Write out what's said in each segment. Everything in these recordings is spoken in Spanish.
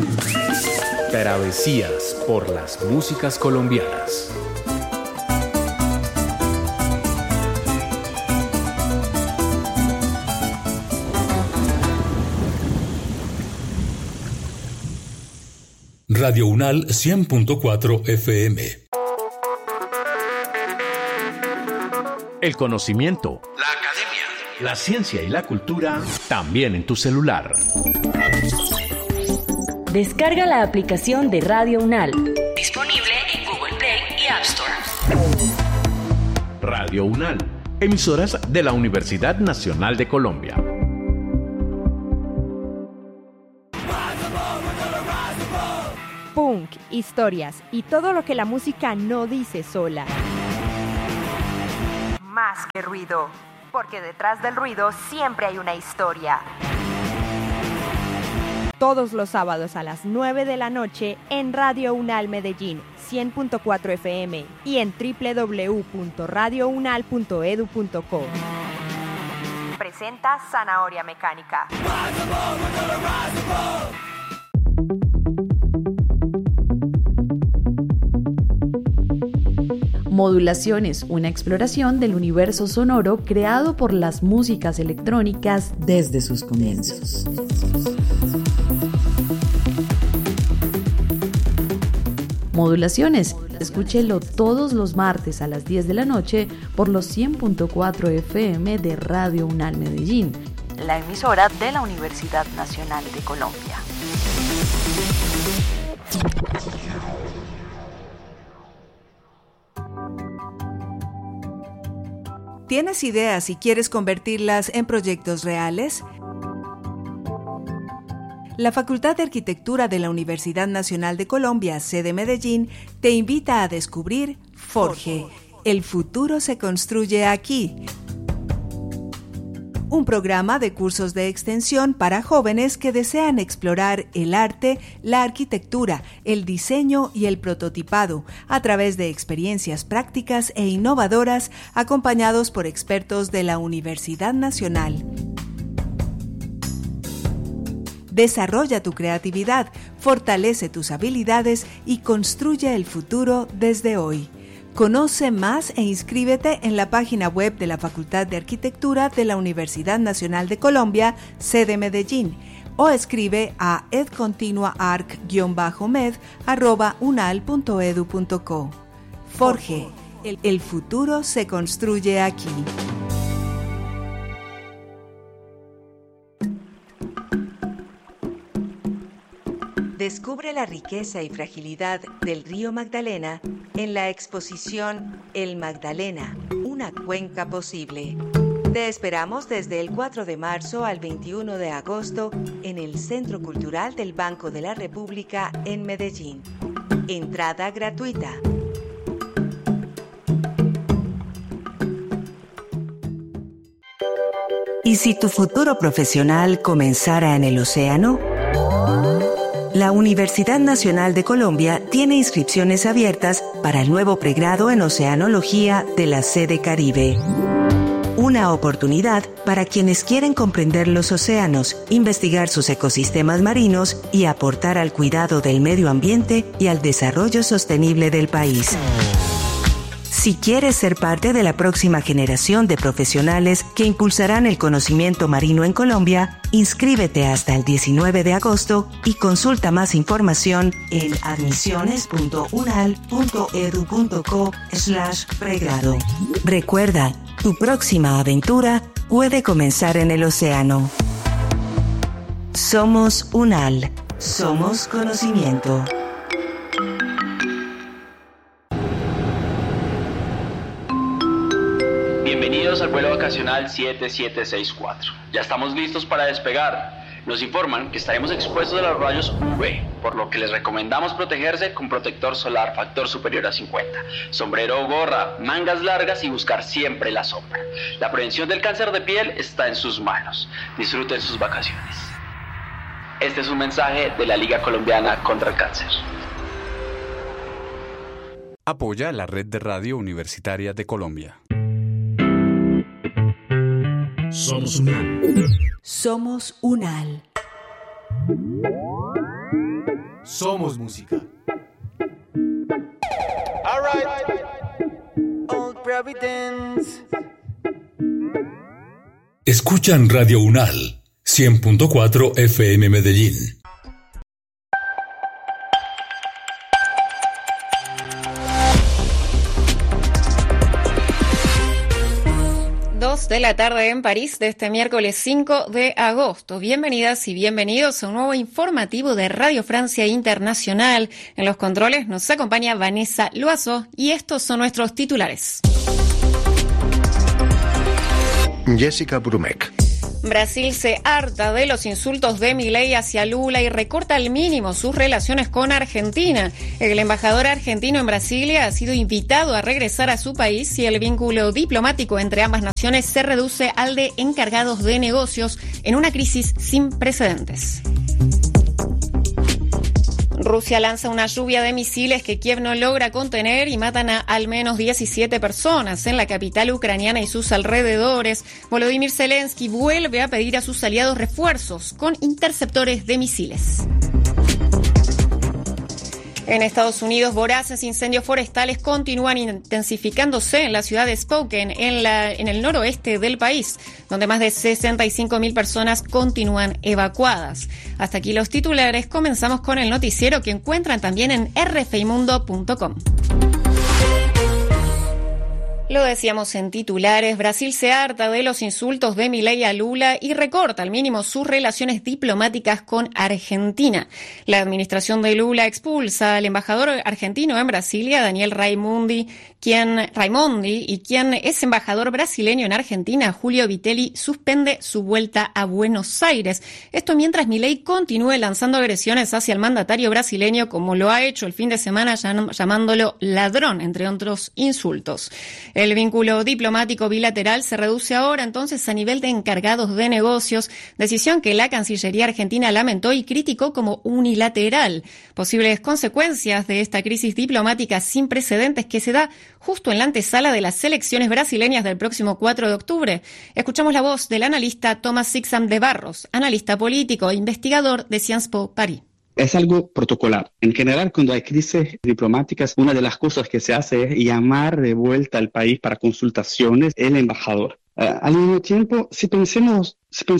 Travesías por las músicas colombianas. Radio UNAL 100.4 FM. El conocimiento, la academia, la ciencia y la cultura también en tu celular. Descarga la aplicación de Radio UNAL. Disponible en Google Play y App Store. Radio UNAL, emisoras de la Universidad Nacional de Colombia. Punk, historias y todo lo que la música no dice sola. Más que ruido, porque detrás del ruido siempre hay una historia. Todos los sábados a las 9 de la noche en Radio UNAL Medellín, 100.4 FM y en www.radiounal.edu.co. Presenta Zanahoria Mecánica. Modulaciones, una exploración del universo sonoro creado por las músicas electrónicas desde sus comienzos. Modulaciones, escúchelo todos los martes a las 10 de la noche por los 100.4 FM de Radio UNAL Medellín, la emisora de la Universidad Nacional de Colombia. ¿Tienes ideas y quieres convertirlas en proyectos reales? La Facultad de Arquitectura de la Universidad Nacional de Colombia, sede Medellín, te invita a descubrir Forge. El futuro se construye aquí. Un programa de cursos de extensión para jóvenes que desean explorar el arte, la arquitectura, el diseño y el prototipado a través de experiencias prácticas e innovadoras acompañados por expertos de la Universidad Nacional. Desarrolla tu creatividad, fortalece tus habilidades y construye el futuro desde hoy. Conoce más e inscríbete en la página web de la Facultad de Arquitectura de la Universidad Nacional de Colombia, sede Medellín, o escribe a edcontinuaarc-med@unal.edu.co. Forge, el futuro se construye aquí. Descubre la riqueza y fragilidad del río Magdalena en la exposición El Magdalena, una cuenca posible. Te esperamos desde el 4 de marzo al 21 de agosto en el Centro Cultural del Banco de la República en Medellín. Entrada gratuita. ¿Y si tu futuro profesional comenzara en el océano? La Universidad Nacional de Colombia tiene inscripciones abiertas para el nuevo pregrado en Oceanología de la sede Caribe. Una oportunidad para quienes quieren comprender los océanos, investigar sus ecosistemas marinos y aportar al cuidado del medio ambiente y al desarrollo sostenible del país. Si quieres ser parte de la próxima generación de profesionales que impulsarán el conocimiento marino en Colombia, inscríbete hasta el 19 de agosto y consulta más información en admisiones.unal.edu.co/pregrado. Recuerda, tu próxima aventura puede comenzar en el océano. Somos UNAL. Somos conocimiento. Bienvenidos al vuelo vacacional 7764. Ya estamos listos para despegar. Nos informan que estaremos expuestos a los rayos UV, por lo que les recomendamos protegerse con protector solar factor superior a 50, sombrero o gorra, mangas largas y buscar siempre la sombra. La prevención del cáncer de piel está en sus manos. Disfruten sus vacaciones. Este es un mensaje de la Liga Colombiana contra el Cáncer. Apoya la Red de Radio Universitaria de Colombia. Somos UNAL. Somos UNAL. Somos música. Escuchan Radio Unal 100.4 FM Medellín. De la tarde en París de este miércoles 5 de agosto. Bienvenidas y bienvenidos a un nuevo informativo de Radio Francia Internacional. En los controles nos acompaña Vanessa Loiseau y estos son nuestros titulares. Jessica Brumek. Brasil se harta de los insultos de Milei hacia Lula y recorta al mínimo sus relaciones con Argentina. El embajador argentino en Brasilia ha sido invitado a regresar a su país y el vínculo diplomático entre ambas naciones se reduce al de encargados de negocios en una crisis sin precedentes. Rusia lanza una lluvia de misiles que Kiev no logra contener y matan a al menos 17 personas en la capital ucraniana y sus alrededores. Volodymyr Zelensky vuelve a pedir a sus aliados refuerzos con interceptores de misiles. En Estados Unidos, voraces incendios forestales continúan intensificándose en la ciudad de Spokane, en el noroeste del país, donde más de 65.000 personas continúan evacuadas. Hasta aquí los titulares. Comenzamos con el noticiero que encuentran también en rfimundo.com. Lo decíamos en titulares, Brasil se harta de los insultos de Milei a Lula y recorta al mínimo sus relaciones diplomáticas con Argentina. La administración de Lula expulsa al embajador argentino en Brasilia, Daniel Raimondi, quien es embajador brasileño en Argentina, Julio Vitelli, suspende su vuelta a Buenos Aires. Esto mientras Milei continúe lanzando agresiones hacia el mandatario brasileño, como lo ha hecho el fin de semana llamándolo ladrón, entre otros insultos. El vínculo diplomático bilateral se reduce ahora entonces a nivel de encargados de negocios, decisión que la Cancillería argentina lamentó y criticó como unilateral. Posibles consecuencias de esta crisis diplomática sin precedentes que se da justo en la antesala de las elecciones brasileñas del próximo 4 de octubre. Escuchamos la voz del analista Thomas Sixam de Barros, analista político e investigador de Sciences Po París. Es algo protocolar. En general, cuando hay crisis diplomáticas, una de las cosas que se hace es llamar de vuelta al país para consultaciones el embajador. Al mismo tiempo, si pensamos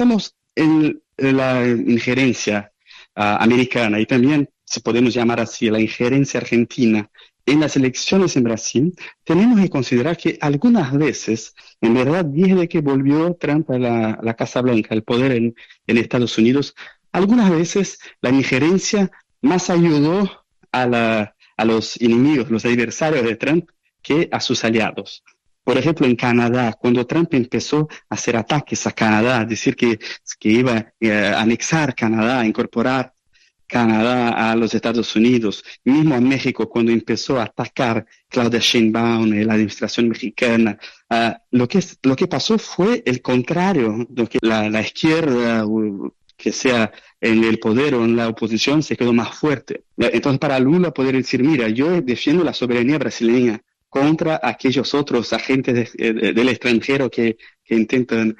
en la injerencia americana y también, si podemos llamar así, la injerencia argentina en las elecciones en Brasil, tenemos que considerar que algunas veces, en verdad, desde que volvió Trump a la Casa Blanca, al poder en Estados Unidos, algunas veces la injerencia más ayudó a los enemigos, los adversarios de Trump, que a sus aliados. Por ejemplo, en Canadá, cuando Trump empezó a hacer ataques a Canadá, decir que iba a anexar Canadá, a incorporar Canadá a los Estados Unidos, mismo a México, cuando empezó a atacar Claudia Sheinbaum, la administración mexicana, lo que pasó fue el contrario, lo que la izquierda, que sea en el poder o en la oposición, se quedó más fuerte. Entonces, para Lula poder decir, mira, yo defiendo la soberanía brasileña contra aquellos otros agentes del extranjero que intentan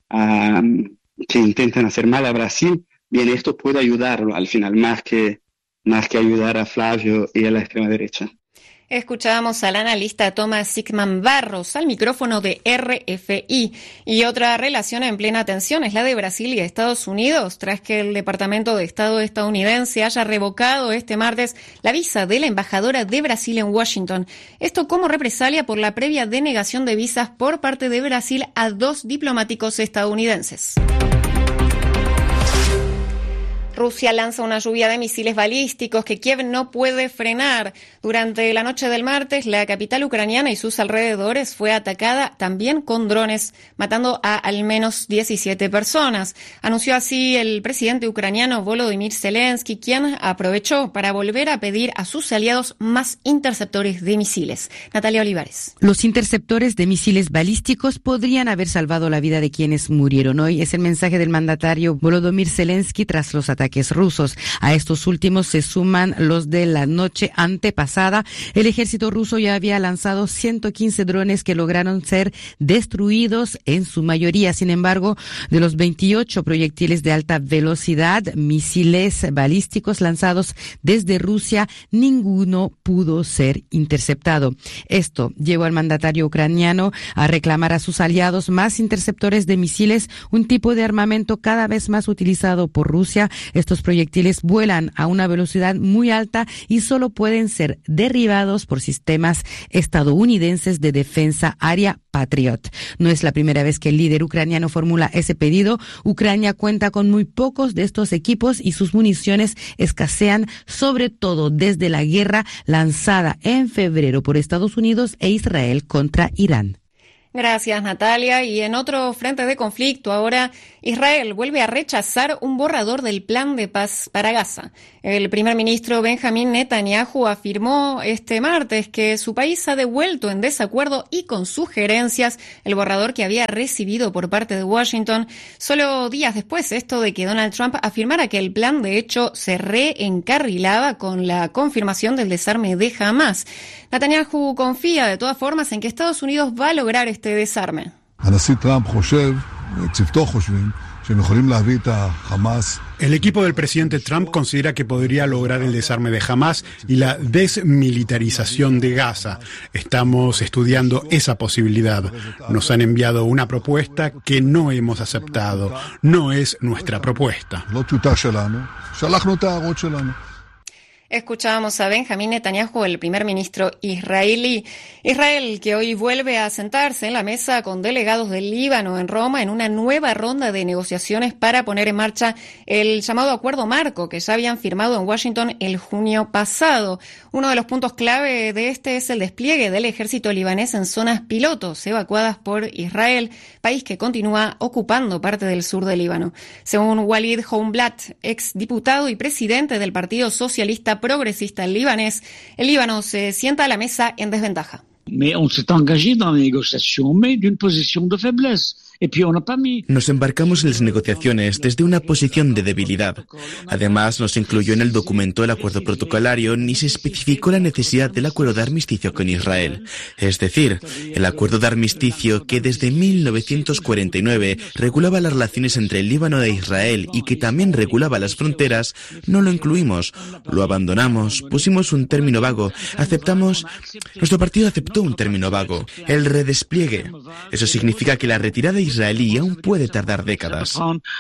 hacer mal a Brasil, bien, esto puede ayudarlo al final, más que ayudar a Flavio y a la extrema derecha. Escuchábamos al analista Thomas Sixam Barros al micrófono de RFI. Y otra relación en plena tensión es la de Brasil y Estados Unidos, tras que el Departamento de Estado estadounidense haya revocado este martes la visa de la embajadora de Brasil en Washington. Esto como represalia por la previa denegación de visas por parte de Brasil a 2 diplomáticos estadounidenses. Rusia lanza una lluvia de misiles balísticos que Kiev no puede frenar. Durante la noche del martes, la capital ucraniana y sus alrededores fue atacada también con drones, matando a al menos 17 personas. Anunció así el presidente ucraniano Volodymyr Zelensky, quien aprovechó para volver a pedir a sus aliados más interceptores de misiles. Natalia Olivares. Los interceptores de misiles balísticos podrían haber salvado la vida de quienes murieron hoy. Es el mensaje del mandatario Volodymyr Zelensky tras los ataques ataques rusos. A estos últimos se suman los de la noche antepasada. El ejército ruso ya había lanzado 115 drones que lograron ser destruidos en su mayoría. Sin embargo, de los 28 proyectiles de alta velocidad, misiles balísticos lanzados desde Rusia, ninguno pudo ser interceptado. Esto llevó al mandatario ucraniano a reclamar a sus aliados más interceptores de misiles, un tipo de armamento cada vez más utilizado por Rusia. Estos proyectiles vuelan a una velocidad muy alta y solo pueden ser derribados por sistemas estadounidenses de defensa aérea Patriot. No es la primera vez que el líder ucraniano formula ese pedido. Ucrania cuenta con muy pocos de estos equipos y sus municiones escasean, sobre todo desde la guerra lanzada en febrero por Estados Unidos e Israel contra Irán. Gracias, Natalia. Y en otro frente de conflicto, ahora Israel vuelve a rechazar un borrador del plan de paz para Gaza. El primer ministro Benjamín Netanyahu afirmó este martes que su país ha devuelto en desacuerdo y con sugerencias el borrador que había recibido por parte de Washington, solo días después esto de que Donald Trump afirmara que el plan de hecho se reencarrilaba con la confirmación del desarme de Hamás. Netanyahu confía de todas formas en que Estados Unidos va a lograr este desarme. El equipo del presidente Trump considera que podría lograr el desarme de Hamás y la desmilitarización de Gaza. Estamos estudiando esa posibilidad. Nos han enviado una propuesta que no hemos aceptado. No es nuestra propuesta. Escuchábamos a Benjamín Netanyahu, el primer ministro israelí. Israel, que hoy vuelve a sentarse en la mesa con delegados del Líbano en Roma en una nueva ronda de negociaciones para poner en marcha el llamado acuerdo marco que ya habían firmado en Washington el junio pasado. Uno de los puntos clave de este es el despliegue del ejército libanés en zonas pilotos evacuadas por Israel, país que continúa ocupando parte del sur del Líbano. Según Walid Homblat, exdiputado y presidente del Partido Socialista Progresista libanés, el Líbano se sienta a la mesa en desventaja. Nos embarcamos en las negociaciones desde una posición de debilidad. Además, no se incluyó en el documento el acuerdo protocolario ni se especificó la necesidad del acuerdo de armisticio con Israel. Es decir, el acuerdo de armisticio que desde 1949 regulaba las relaciones entre el Líbano e Israel y que también regulaba las fronteras, no lo incluimos. Lo abandonamos, pusimos un término vago, nuestro partido aceptó un término vago, el redespliegue. Eso significa que la retirada israelí aún puede tardar décadas.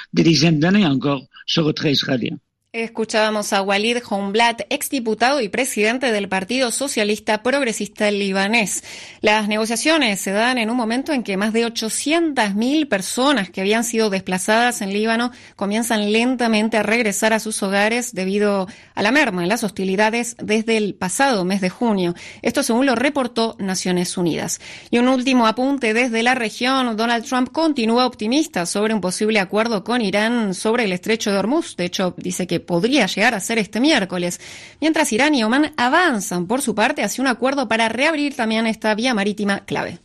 Escuchábamos a Walid Homblat, exdiputado y presidente del Partido Socialista Progresista libanés. Las negociaciones se dan en un momento en que más de 800.000 personas que habían sido desplazadas en Líbano comienzan lentamente a regresar a sus hogares debido a la merma en las hostilidades desde el pasado mes de junio. Esto según lo reportó Naciones Unidas. Y un último apunte desde la región. Donald Trump continúa optimista sobre un posible acuerdo con Irán sobre el estrecho de Hormuz. De hecho, dice que podría llegar a ser este miércoles, mientras Irán y Omán avanzan por su parte hacia un acuerdo para reabrir también esta vía marítima clave.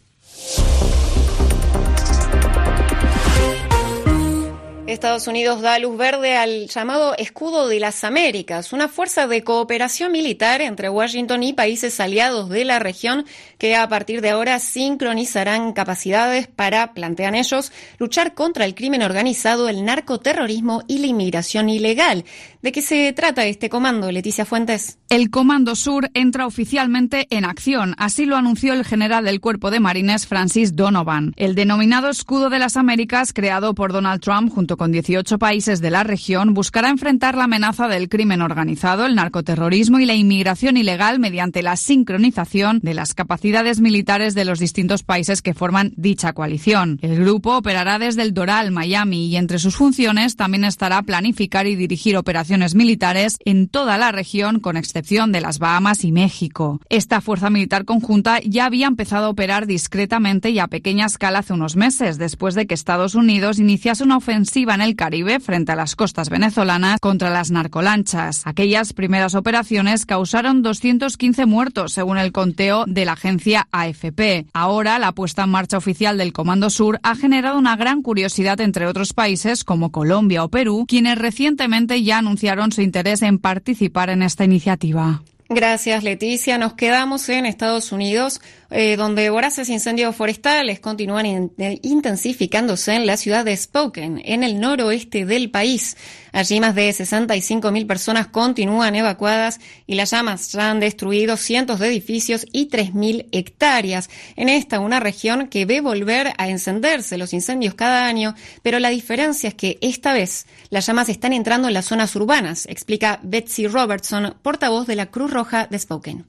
Estados Unidos da luz verde al llamado Escudo de las Américas, una fuerza de cooperación militar entre Washington y países aliados de la región que a partir de ahora sincronizarán capacidades para, plantean ellos, luchar contra el crimen organizado, el narcoterrorismo y la inmigración ilegal. ¿De qué se trata este comando, Leticia Fuentes? El Comando Sur entra oficialmente en acción, así lo anunció el general del Cuerpo de Marines, Francis Donovan. El denominado Escudo de las Américas, creado por Donald Trump junto con 18 países de la región, buscará enfrentar la amenaza del crimen organizado, el narcoterrorismo y la inmigración ilegal mediante la sincronización de las capacidades militares de los distintos países que forman dicha coalición. El grupo operará desde el Doral, Miami, y entre sus funciones también estará planificar y dirigir operaciones militares en toda la región, con excepción excepción de las Bahamas y México. Esta fuerza militar conjunta ya había empezado a operar discretamente y a pequeña escala hace unos meses, después de que Estados Unidos iniciase una ofensiva en el Caribe frente a las costas venezolanas contra las narcolanchas. Aquellas primeras operaciones causaron 215 muertos, según el conteo de la agencia AFP. Ahora, la puesta en marcha oficial del Comando Sur ha generado una gran curiosidad entre otros países como Colombia o Perú, quienes recientemente ya anunciaron su interés en participar en esta iniciativa. Gracias, Leticia. Nos quedamos en Estados Unidos, donde voraces incendios forestales continúan intensificándose en la ciudad de Spokane, en el noroeste del país. Allí más de 65.000 personas continúan evacuadas y las llamas ya han destruido cientos de edificios y 3.000 hectáreas. En esta, una región que ve volver a encenderse los incendios cada año, pero la diferencia es que esta vez las llamas están entrando en las zonas urbanas, explica Betsy Robertson, portavoz de la Cruz Roja de Spokane.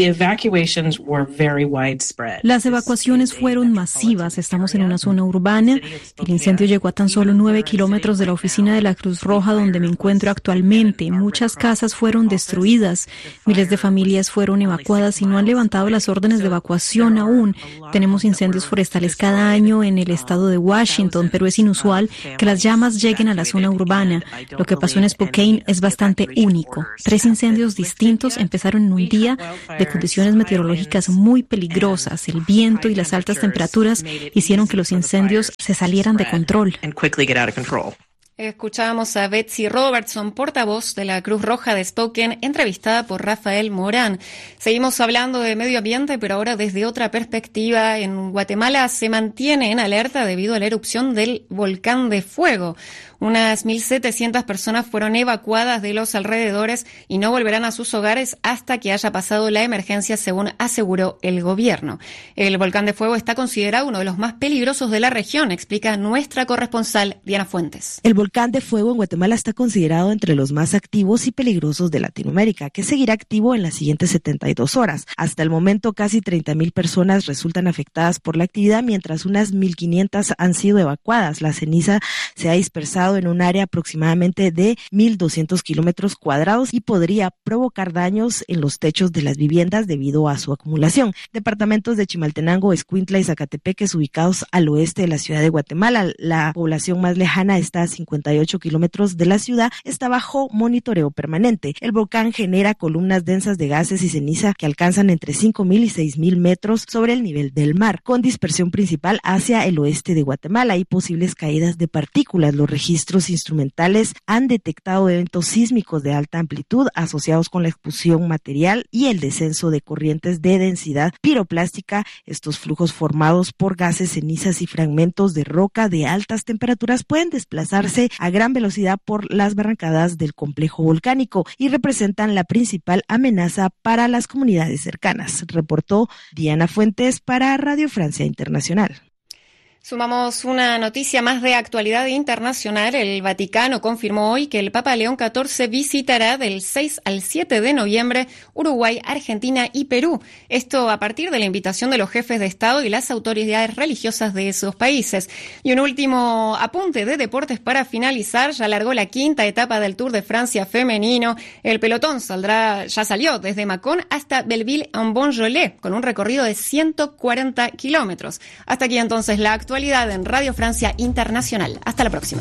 Las evacuaciones fueron masivas. Estamos en una zona urbana. El incendio llegó a tan solo 9 kilómetros de la oficina de la Cruz Roja donde me encuentro actualmente. Muchas casas fueron destruidas. Miles de familias fueron evacuadas y no han levantado las órdenes de evacuación aún. Tenemos incendios forestales cada año en el estado de Washington, pero es inusual que las llamas lleguen a la zona urbana. Lo que pasó en Spokane es bastante único. 3 incendios distintos empezaron en un día de condiciones meteorológicas muy peligrosas. El viento y las altas temperaturas hicieron que los incendios se salieran de control. Escuchábamos a Betsy Robertson, portavoz de la Cruz Roja de Spokane, entrevistada por Rafael Morán. Seguimos hablando de medio ambiente, pero ahora desde otra perspectiva. En Guatemala se mantiene en alerta debido a la erupción del volcán de fuego. Unas 1.700 personas fueron evacuadas de los alrededores y no volverán a sus hogares hasta que haya pasado la emergencia, según aseguró el gobierno. El volcán de fuego está considerado uno de los más peligrosos de la región, explica nuestra corresponsal Diana Fuentes. El volcán de fuego en Guatemala está considerado entre los más activos y peligrosos de Latinoamérica, que seguirá activo en las siguientes 72 horas. Hasta el momento, casi 30.000 personas resultan afectadas por la actividad, mientras unas 1.500 han sido evacuadas. La ceniza se ha dispersado en un área aproximadamente de 1.200 kilómetros cuadrados y podría provocar daños en los techos de las viviendas debido a su acumulación. Departamentos de Chimaltenango, Escuintla y Zacatepeques, ubicados al oeste de la ciudad de Guatemala. La población más lejana está a 58 kilómetros de la ciudad, está bajo monitoreo permanente. El volcán genera columnas densas de gases y ceniza que alcanzan entre 5.000 y 6.000 metros sobre el nivel del mar, con dispersión principal hacia el oeste de Guatemala y posibles caídas de partículas. Los registros instrumentales han detectado eventos sísmicos de alta amplitud asociados con la explosión material y el descenso de corrientes de densidad piroplástica. Estos flujos formados por gases, cenizas y fragmentos de roca de altas temperaturas pueden desplazarse a gran velocidad por las barrancadas del complejo volcánico y representan la principal amenaza para las comunidades cercanas, reportó Diana Fuentes para Radio Francia Internacional. Sumamos una noticia más de actualidad internacional. El Vaticano confirmó hoy que el Papa León XIV visitará del 6 al 7 de noviembre Uruguay, Argentina y Perú. Esto a partir de la invitación de los jefes de Estado y las autoridades religiosas de esos países. Y un último apunte de deportes para finalizar. Ya largó la 5ª etapa del Tour de Francia femenino. El pelotón ya salió desde Mâcon hasta Belleville-en-Bonjolet con un recorrido de 140 kilómetros. Hasta aquí entonces la actualidad en Radio Francia Internacional. Hasta la próxima.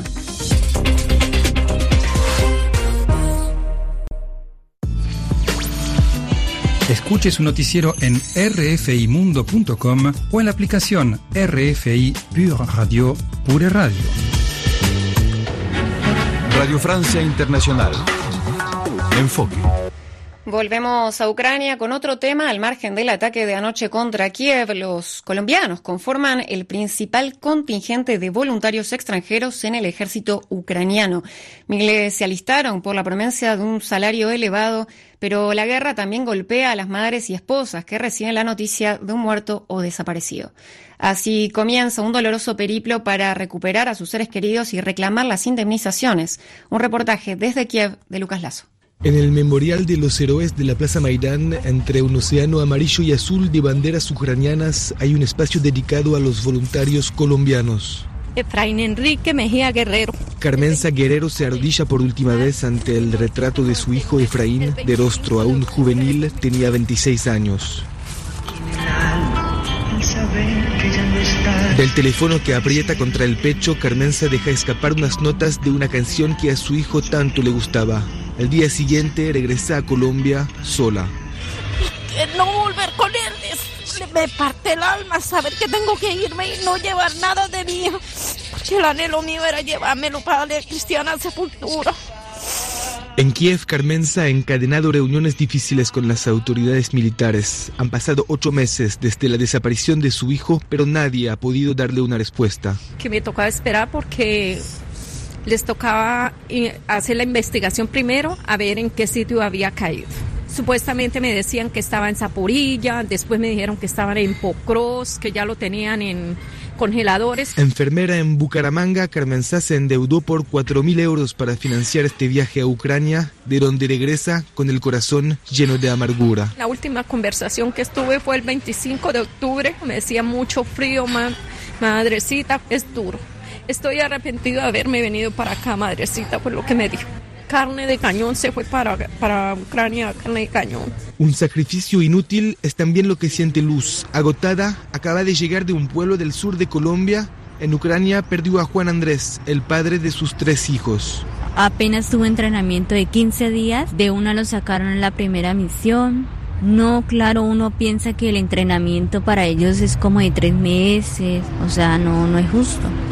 Escuche su noticiero en rfimundo.com o en la aplicación RFI Pure Radio, Pure Radio. Radio Francia Internacional. Enfoque. Volvemos a Ucrania con otro tema. Al margen del ataque de anoche contra Kiev, los colombianos conforman el principal contingente de voluntarios extranjeros en el ejército ucraniano. Miles se alistaron por la promesa de un salario elevado, pero la guerra también golpea a las madres y esposas que reciben la noticia de un muerto o desaparecido. Así comienza un doloroso periplo para recuperar a sus seres queridos y reclamar las indemnizaciones. Un reportaje desde Kiev de Lucas Lazo. En el memorial de los héroes de la Plaza Maidán, entre un océano amarillo y azul de banderas ucranianas, hay un espacio dedicado a los voluntarios colombianos. Efraín Enrique Mejía Guerrero. Carmenza Guerrero se arrodilla por última vez ante el retrato de su hijo Efraín, de rostro aún juvenil, tenía 26 años. Del teléfono que aprieta contra el pecho, Carmenza deja escapar unas notas de una canción que a su hijo tanto le gustaba. El día siguiente regresa a Colombia sola. No volver con él, me parte el alma saber que tengo que irme y no llevar nada de mí, porque el anhelo mío era llevármelo para la cristiana sepultura. En Kiev, Carmenza ha encadenado reuniones difíciles con las autoridades militares. Han pasado 8 meses desde la desaparición de su hijo, pero nadie ha podido darle una respuesta. Que me tocaba esperar porque les tocaba hacer la investigación primero, a ver en qué sitio había caído. Supuestamente me decían que estaba en Zaporilla, después me dijeron que estaban en Pokros, que ya lo tenían en congeladores. Enfermera en Bucaramanga, Carmenza se endeudó por 4.000 euros para financiar este viaje a Ucrania, de donde regresa con el corazón lleno de amargura. La última conversación que estuve fue el 25 de octubre. Me decía mucho frío, madrecita, es duro. Estoy arrepentido de haberme venido para acá, madrecita, por lo que me dijo. Carne de cañón, se fue para Ucrania, carne de cañón. Un sacrificio inútil es también lo que siente Luz. Agotada, acaba de llegar de un pueblo del sur de Colombia. En Ucrania perdió a Juan Andrés, el padre de sus 3 hijos. Apenas tuvo entrenamiento de 15 días, de una lo sacaron en la primera misión. No, claro, uno piensa que el entrenamiento para ellos es como de 3 meses, o sea, no es justo.